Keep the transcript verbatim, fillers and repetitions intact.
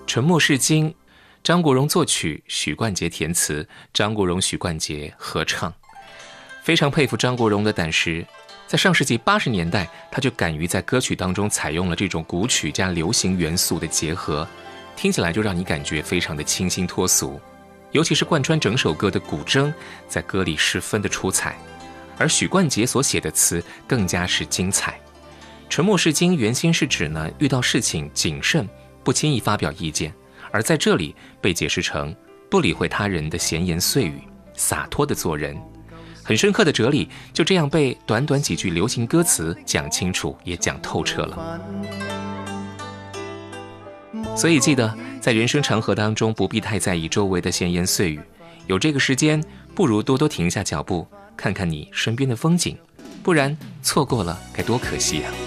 沉默是金，张国荣作曲，许冠杰填词，张国荣、许冠杰合唱。非常佩服张国荣的胆识，在上世纪八十年代，他就敢于在歌曲当中采用了这种古曲加流行元素的结合，听起来就让你感觉非常的清新脱俗。尤其是贯穿整首歌的古筝，在歌里十分的出彩。而许冠杰所写的词更加是精彩。沉默是金原先是指呢，遇到事情谨慎，不轻易发表意见，而在这里被解释成不理会他人的闲言碎语，洒脱的做人。很深刻的哲理就这样被短短几句流行歌词讲清楚，也讲透彻了。所以记得在人生长河当中，不必太在意周围的闲言碎语，有这个时间，不如多多停下脚步，看看你身边的风景，不然错过了该多可惜啊。